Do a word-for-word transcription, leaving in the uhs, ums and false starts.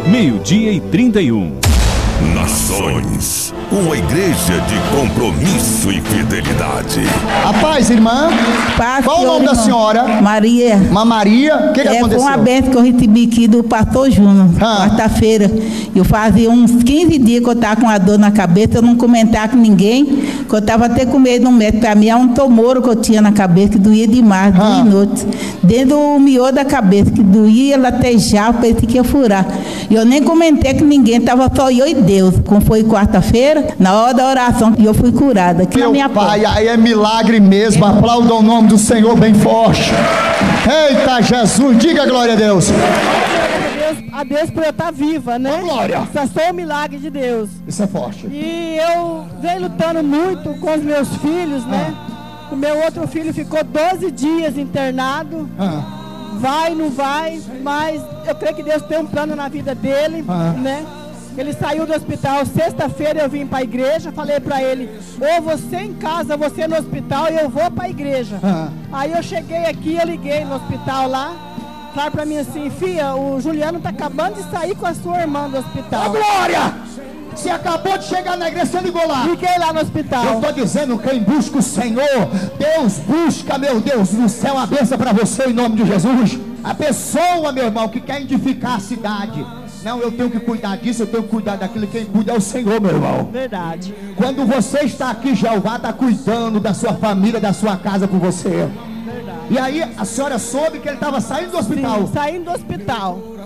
meio-dia e trinta e um. Nações, uma igreja de compromisso e fidelidade. A paz, irmã. Paz, Qual o nome irmão. da senhora? Maria. Uma Maria. O que, que é aconteceu? com a benção que eu recebi aqui do pastor Júnior, Ah. quarta-feira. Eu fazia uns quinze dias que eu estava com a dor na cabeça, eu não comentava com ninguém, que eu estava até com medo de um médico. Para mim é um tumor que eu tinha na cabeça, que doía demais, Ah. dia e noite. Dentro do miolo da cabeça, que doía, latejava, parecia que ia furar. E eu nem comentei com ninguém, estava só eu e Deus. Como foi quarta-feira, na hora da oração, e eu fui curada aqui Meu na minha pai, porta. aí é milagre mesmo. Aplauda o nome do Senhor bem forte. Eita Jesus, diga glória a Deus. A Deus, a Deus por eu estar viva, né? Ô, glória. Só sou um milagre de Deus. Isso é forte. E eu venho lutando muito com os meus filhos, né? O meu outro filho ficou doze dias internado. Ah. Vai, não vai, mas eu creio que Deus tem um plano na vida dele, Ah. né? Ele saiu do hospital, sexta-feira eu vim para a igreja, falei para ele, ou você em casa, você no hospital, e eu vou para a igreja. Ah. Aí eu cheguei aqui, eu liguei no hospital lá, falaram para mim assim, filha, o Juliano tá acabando de sair com a sua irmã do Ô, hospital. glória! Você acabou de chegar na igreja, você ligou lá. Liguei lá no hospital. Eu estou dizendo, quem busca o Senhor, Deus busca, meu Deus do céu, uma bênção para você em nome de Jesus. A pessoa, meu irmão, que quer edificar a cidade, não, eu tenho que cuidar disso, eu tenho que cuidar daquilo, quem cuida é o Senhor, meu irmão. Verdade. Quando você está aqui, Jeová está cuidando da sua família, da sua casa com você. Verdade. E aí, a senhora soube que ele estava saindo do hospital. Sim, saindo do hospital.